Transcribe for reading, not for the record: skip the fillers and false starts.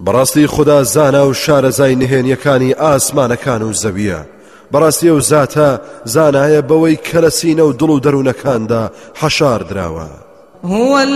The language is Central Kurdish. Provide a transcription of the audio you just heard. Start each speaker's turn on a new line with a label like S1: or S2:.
S1: بەڕاستی خدا زانا و شارەزای نهێنیەکانی ئاسمانەکان و زەویە. بەڕاستی ئەو زاتە زانایە بەوەی کە لە سینە و دڵ و دەروونەکاندا حەشار دراوە.